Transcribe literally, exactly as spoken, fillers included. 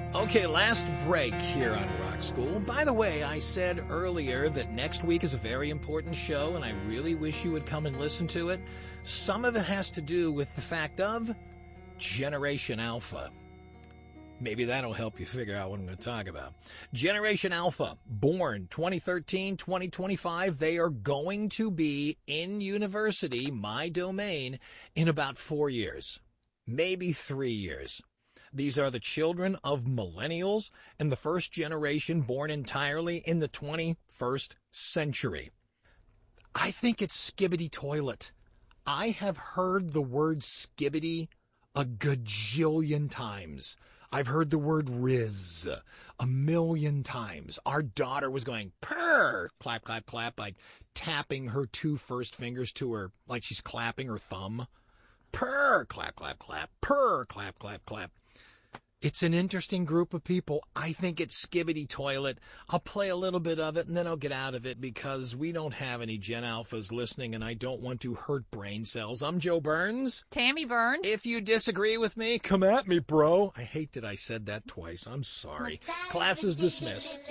Okay, last break here on Rock School. By the way, I said earlier that next week is a very important show, and I really wish you would come and listen to it. Some of it has to do with the fact of Generation Alpha. Maybe that'll help you figure out what I'm going to talk about. Generation Alpha, born twenty thirteen, twenty twenty-five. They are going to be in university, my domain, in about four years, maybe three years. These are the children of millennials and the first generation born entirely in the twenty-first century. I think it's skibbity toilet. I have heard the word skibbity a gajillion times. I've heard the word Riz a million times. Our daughter was going purr, clap, clap, clap, by tapping her two first fingers to her, like she's clapping her thumb. Purr, clap, clap, clap, purr, clap, clap, clap. It's an interesting group of people. I think it's skibbity toilet. I'll play a little bit of it and then I'll get out of it because we don't have any Gen Alphas listening and I don't want to hurt brain cells. I'm Joe Burns. Tammy Burns. If you disagree with me, come at me, bro. I hate that I said that twice. I'm sorry. Class is dismissed.